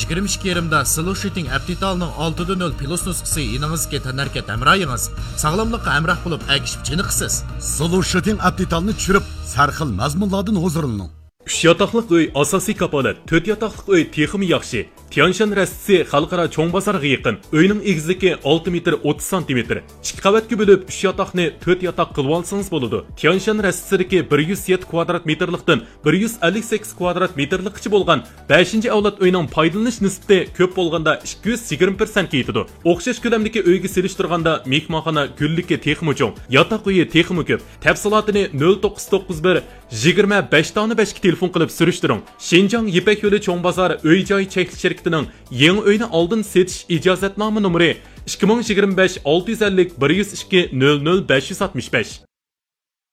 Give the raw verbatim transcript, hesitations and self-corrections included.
yigirma ikki yarimda Solution Aptitalning olti nol nol Plus nusxasi iningizga tanarkat hamroyingiz. Sog'lomlikqa hamroh bo'lib, agishib chiniqsiz. Solution Aptitalni tushirib, sarxil mazmunlardan huzurlaning. uch yotoqliq uy asosiy kapolat, to'rt yotoqliq uy texmi yaxshi. Tianshan rastisi xalqaro cho'ng bozorga yaqin. Uyning egizligi olti metr o'ttiz santimetr. ikki qavatga bo'lib uch yotoqni to'rt yotoq qilib olsangiz bo'ladi. Tianshan rastisidagi bir yuz yetti kvadrat metrlikdan bir yuz ellik sakkiz kvadrat metrlikcha bo'lgan beshinchi avlod uyning foydalanish nisbati ko'p bo'lganda ikki yuz yigirma persent yetadi. O'xshash ko'lamdagi uyga selishtirganda mehmonxona gullikka texmi cho'ng, yotoq uyi texmi ko'p. Tafsilotini nol to'qqiz to'qqiz bir yigirma besh besh ga telefon qilib surishtiring. Shenjang Yipak yo'li cho'ng bozor uy-joy cheklanish shirkatining yangi uyni oldin setish ijozatnoma nomeri ikki ming yigirma besh olti yuz ellik bir yuz ikki nol nol besh yuz oltmish besh.